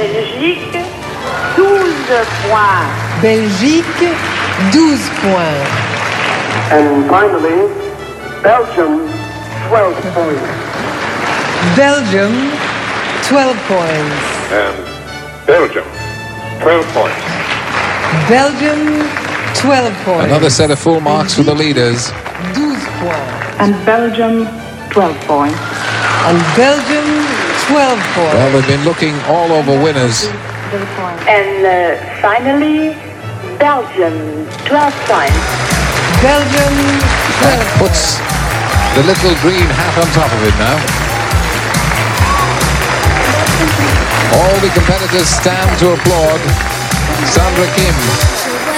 Belgique, 12 points. Belgique, 12 points. And finally, Belgium, 12 points. Belgium, 12 points. And Belgium, 12 points. Belgium, 12 points. Another set of full marks for the leaders. 12 points. And Belgium, 12 points. And Belgium, 12 points. Well, they've been looking all over winners. And finally, Belgium, 12 points. Belgium, 12 That puts the little green hat on top of it now. All the competitors stand to applaud Sandra Kim.